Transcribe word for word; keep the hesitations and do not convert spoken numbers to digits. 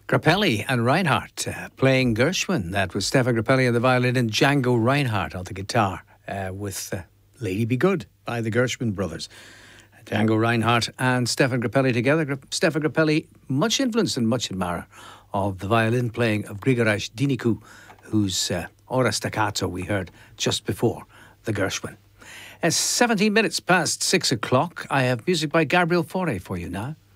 Grappelli and Reinhardt uh, playing Gershwin. That was Stefan Grappelli on the violin and Django Reinhardt on the guitar uh, with uh, Lady Be Good by the Gershwin brothers. Django Reinhardt and Stefan Grappelli together. Gra- Stefan Grappelli, much influenced and much admirer of the violin playing of Grigorash Dinicu, whose uh, Ora Staccato we heard just before the Gershwin. It's seventeen minutes past six o'clock. I have music by Gabriel Fauré for you now.